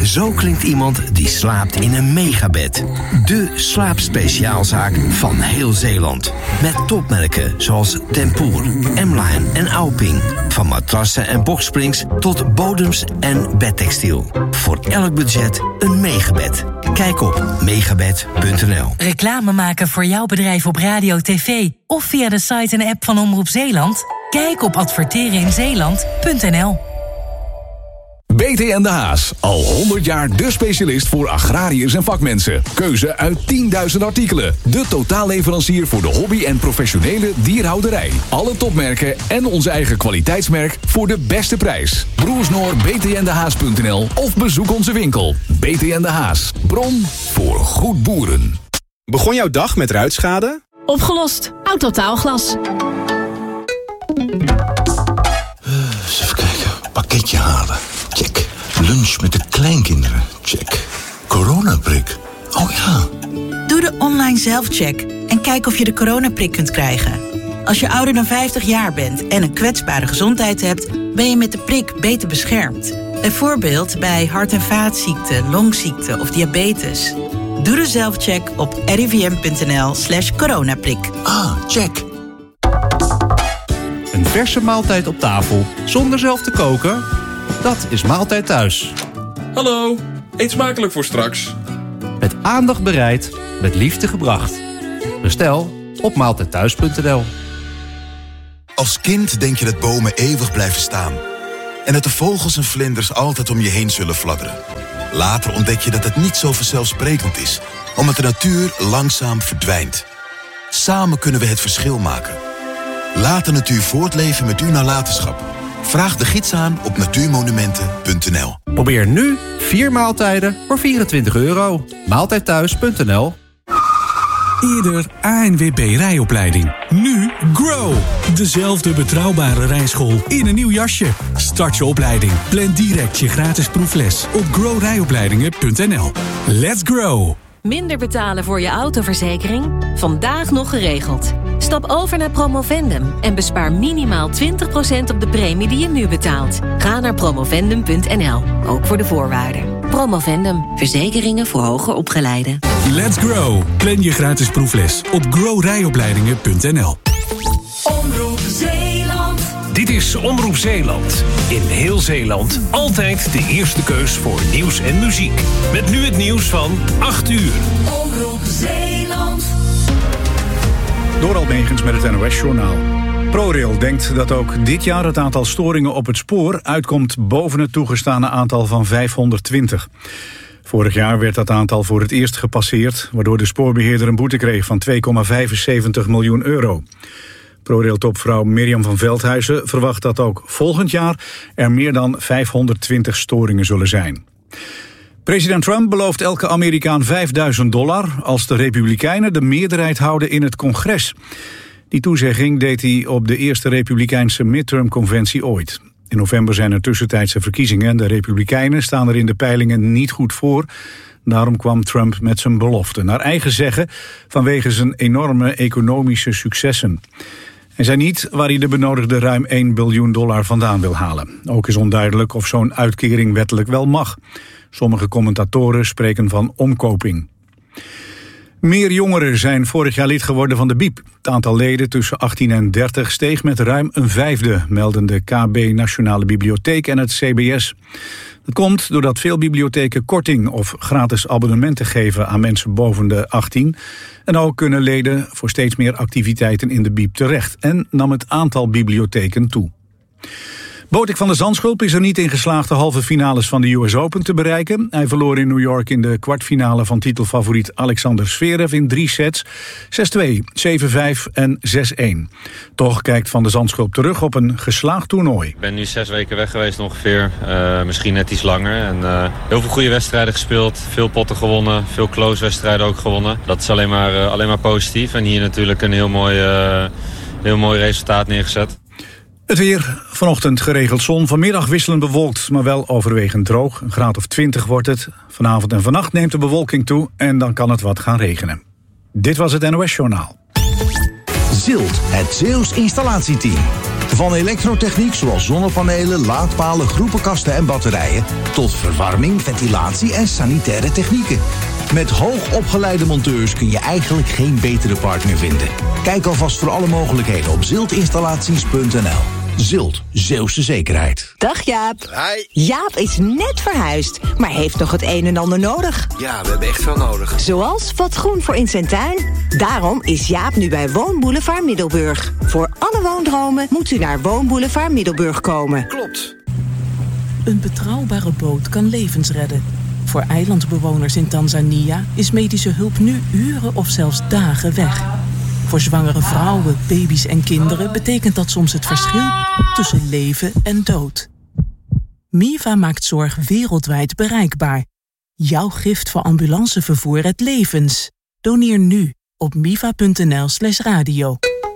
Zo klinkt iemand die slaapt in een megabed. De slaapspeciaalzaak van heel Zeeland. Met topmerken zoals Tempoor, M-Line en Auping. Van matrassen en boxsprings tot bodems en bedtextiel. Voor elk budget een megabed. Kijk op megabed.nl. Reclame maken voor jouw bedrijf op radio, tv of via de site en app van Omroep Zeeland? Kijk op advertereninzeeland.nl. BT en de Haas. Al 100 jaar de specialist voor agrariërs en vakmensen. Keuze uit 10.000 artikelen. De totaalleverancier voor de hobby- en professionele dierhouderij. Alle topmerken en onze eigen kwaliteitsmerk voor de beste prijs. Broersnoor btndehaas.nl of bezoek onze winkel. BT en de Haas. Bron voor goed boeren. Begon jouw dag met ruitschade? Opgelost. Autotaalglas. Eens even kijken. Pakketje halen. Check. Lunch met de kleinkinderen. Check. Coronaprik. Oh ja. Doe de online zelfcheck en kijk of je de coronaprik kunt krijgen. Als je ouder dan 50 jaar bent en een kwetsbare gezondheid hebt, ben je met de prik beter beschermd. Bijvoorbeeld bij hart- en vaatziekten, longziekten of diabetes. Doe de zelfcheck op rivm.nl/coronaprik. Ah, check. Een verse maaltijd op tafel, zonder zelf te koken? Dat is Maaltijd Thuis. Hallo, eet smakelijk voor straks. Met aandacht bereid, met liefde gebracht. Bestel op maaltijdthuis.nl. Als kind denk je dat bomen eeuwig blijven staan. En dat de vogels en vlinders altijd om je heen zullen fladderen. Later ontdek je dat het niet zo vanzelfsprekend is, omdat de natuur langzaam verdwijnt. Samen kunnen we het verschil maken. Laat de natuur voortleven met uw nalatenschap. Vraag de gids aan op natuurmonumenten.nl. Probeer nu 4 maaltijden voor €24. Maaltijdthuis.nl. Eerder ANWB rijopleiding. Nu Grow. Dezelfde betrouwbare rijschool in een nieuw jasje. Start je opleiding. Plan direct je gratis proefles op growrijopleidingen.nl. Let's grow. Minder betalen voor je autoverzekering? Vandaag nog geregeld. Stap over naar Promovendum en bespaar minimaal 20% op de premie die je nu betaalt. Ga naar promovendum.nl, ook voor de voorwaarden. Promovendum, verzekeringen voor hoger opgeleiden. Let's grow. Plan je gratis proefles op growrijopleidingen.nl. Omroep Zeeland. Dit is Omroep Zeeland. In heel Zeeland altijd de eerste keus voor nieuws en muziek. Met nu het nieuws van 8 uur. Omroep Zeeland. Doral Megens met het NOS-journaal. ProRail denkt dat ook dit jaar het aantal storingen op het spoor uitkomt boven het toegestane aantal van 520. Vorig jaar werd dat aantal voor het eerst gepasseerd, waardoor de spoorbeheerder een boete kreeg van €2,75 miljoen. ProRail-topvrouw Mirjam van Veldhuizen verwacht dat ook volgend jaar er meer dan 520 storingen zullen zijn. President Trump belooft elke Amerikaan $5.000 als de Republikeinen de meerderheid houden in het congres. Die toezegging deed hij op de eerste Republikeinse midtermconventie ooit. In november zijn er tussentijdse verkiezingen en de Republikeinen staan er in de peilingen niet goed voor. Daarom kwam Trump met zijn belofte, naar eigen zeggen, vanwege zijn enorme economische successen. Hij zei niet waar hij de benodigde ruim $1 biljoen vandaan wil halen. Ook is onduidelijk of zo'n uitkering wettelijk wel mag. Sommige commentatoren spreken van omkoping. Meer jongeren zijn vorig jaar lid geworden van de BIEB. Het aantal leden tussen 18 en 30 steeg met ruim een vijfde, melden de KB Nationale Bibliotheek en het CBS. Dat komt doordat veel bibliotheken korting of gratis abonnementen geven aan mensen boven de 18. En ook kunnen leden voor steeds meer activiteiten in de BIEB terecht. En nam het aantal bibliotheken toe. Botik van der Zandschulp is er niet in geslaagd de halve finales van de US Open te bereiken. Hij verloor in New York in de kwartfinale van titelfavoriet Alexander Zverev in 3 sets. 6-2, 7-5 en 6-1. Toch kijkt Van der Zandschulp terug op een geslaagd toernooi. Ik ben nu 6 weken weg geweest ongeveer, misschien net iets langer. En heel veel goede wedstrijden gespeeld, veel potten gewonnen, veel close wedstrijden ook gewonnen. Dat is alleen maar positief en hier natuurlijk een heel mooi resultaat neergezet. Het weer, vanochtend geregeld zon, vanmiddag wisselend bewolkt, maar wel overwegend droog. Een graad of 20 wordt het. Vanavond en vannacht neemt de bewolking toe en dan kan het wat gaan regenen. Dit was het NOS Journaal. Zilt, het Zeeuws installatieteam. Van elektrotechniek zoals zonnepanelen, laadpalen, groepenkasten en batterijen, tot verwarming, ventilatie en sanitaire technieken. Met hoogopgeleide monteurs kun je eigenlijk geen betere partner vinden. Kijk alvast voor alle mogelijkheden op ziltinstallaties.nl. Zilt, Zeeuwse zekerheid. Dag Jaap. Hi. Jaap is net verhuisd, maar heeft nog het een en ander nodig. Ja, we hebben echt veel nodig. Zoals wat groen voor in zijn tuin. Daarom is Jaap nu bij Woonboulevard Middelburg. Voor alle woondromen moet u naar Woonboulevard Middelburg komen. Klopt. Een betrouwbare boot kan levens redden. Voor eilandbewoners in Tanzania is medische hulp nu uren of zelfs dagen weg. Voor zwangere vrouwen, baby's en kinderen betekent dat soms het verschil tussen leven en dood. Miva maakt zorg wereldwijd bereikbaar. Jouw gift voor ambulancevervoer redt levens. Doneer nu op miva.nl/radio.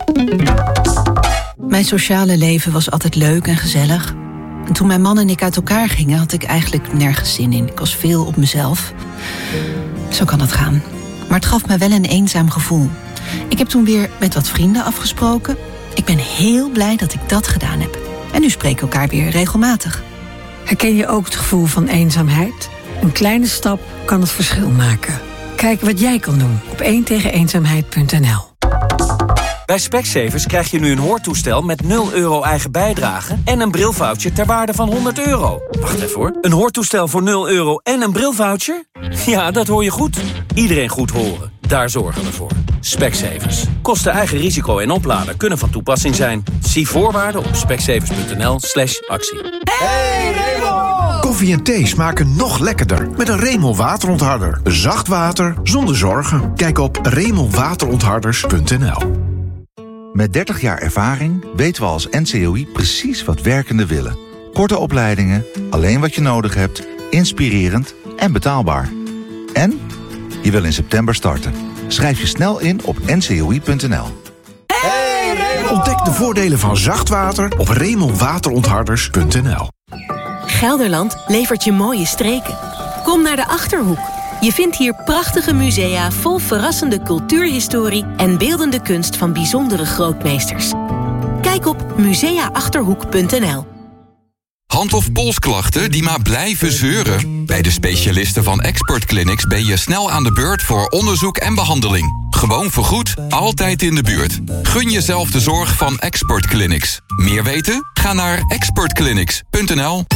Mijn sociale leven was altijd leuk en gezellig. En toen mijn man en ik uit elkaar gingen, had ik eigenlijk nergens zin in. Ik was veel op mezelf. Zo kan het gaan. Maar het gaf me wel een eenzaam gevoel. Ik heb toen weer met wat vrienden afgesproken. Ik ben heel blij dat ik dat gedaan heb. En nu spreken we elkaar weer regelmatig. Herken je ook het gevoel van eenzaamheid? Een kleine stap kan het verschil maken. Kijk wat jij kan doen op 1tegeneenzaamheid.nl. Bij Specsavers krijg je nu een hoortoestel met €0 eigen bijdrage en een brilvoucher ter waarde van €100. Wacht even hoor. Een hoortoestel voor €0 en een brilvoucher? Ja, dat hoor je goed. Iedereen goed horen. Daar zorgen we voor. Specsavers. Kosten eigen risico en oplader kunnen van toepassing zijn. Zie voorwaarden op specsavers.nl/actie. Hey Raymond! Koffie en thee smaken nog lekkerder met een Raymond waterontharder. Zacht water zonder zorgen. Kijk op RaymondWaterontharders.nl. Met 30 jaar ervaring weten we als NCOI precies wat werkenden willen. Korte opleidingen, alleen wat je nodig hebt, inspirerend en betaalbaar. En je wil in september starten. Schrijf je snel in op ncoi.nl. Ontdek de voordelen van zacht water op RaymondWaterontharders.nl. Gelderland levert je mooie streken. Kom naar de Achterhoek. Je vindt hier prachtige musea vol verrassende cultuurhistorie en beeldende kunst van bijzondere grootmeesters. Kijk op museaachterhoek.nl. Hand- of polsklachten die maar blijven zeuren? Bij de specialisten van Expert Clinics ben je snel aan de beurt voor onderzoek en behandeling. Gewoon vergoed, altijd in de buurt. Gun jezelf de zorg van Expert Clinics. Meer weten? Ga naar expertclinics.nl.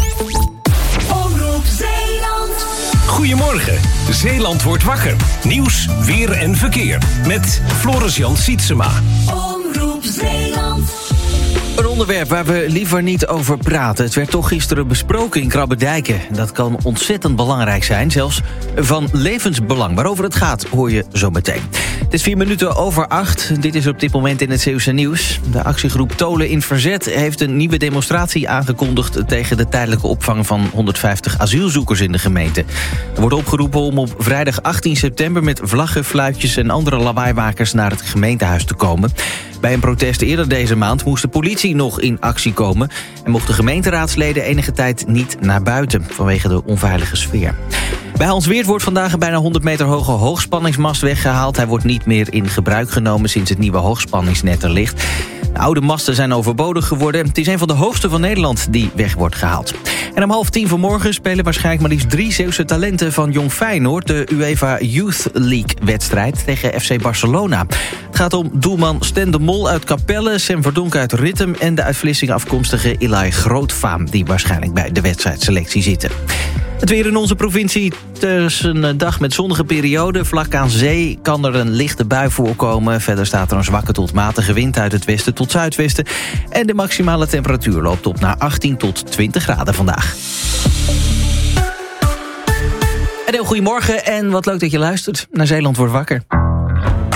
Goedemorgen, Zeeland wordt wakker. Nieuws, weer en verkeer. Met Floris-Jan Sietsema. Omroep Zeeland. Een onderwerp waar we liever niet over praten. Het werd toch gisteren besproken in Krabbedijken. Dat kan ontzettend belangrijk zijn, zelfs van levensbelang. Waarover het gaat, hoor je zo meteen. Het is 8:04. Dit is op dit moment in het Zeeuwse nieuws. De actiegroep Tolen in Verzet heeft een nieuwe demonstratie aangekondigd tegen de tijdelijke opvang van 150 asielzoekers in de gemeente. Er wordt opgeroepen om op vrijdag 18 september met vlaggen, fluitjes en andere lawaaimakers naar het gemeentehuis te komen. Bij een protest eerder deze maand moest de politie nog in actie komen en mochten gemeenteraadsleden enige tijd niet naar buiten vanwege de onveilige sfeer. Bij Hansweert wordt vandaag een bijna 100 meter hoge hoogspanningsmast weggehaald. Hij wordt niet meer in gebruik genomen sinds het nieuwe hoogspanningsnet er ligt. De oude masten zijn overbodig geworden. Het is een van de hoogste van Nederland die weg wordt gehaald. En om 9:30 vanmorgen spelen waarschijnlijk maar liefst 3 Zeeuwse talenten van Jong Feyenoord de UEFA Youth League-wedstrijd tegen FC Barcelona. Het gaat om doelman Sten de Mol uit Capelle, Sam Verdonk uit Rittem en de uit Vlissingen afkomstige Eli Grootfaam, die waarschijnlijk bij de wedstrijdselectie zitten. Het weer in onze provincie. Tussen een dag met zonnige periode. Vlak aan zee kan er een lichte bui voorkomen. Verder staat er een zwakke tot matige wind uit het westen tot zuidwesten. En de maximale temperatuur loopt op naar 18 tot 20 graden vandaag. En heel goedemorgen en wat leuk dat je luistert naar Zeeland wordt wakker.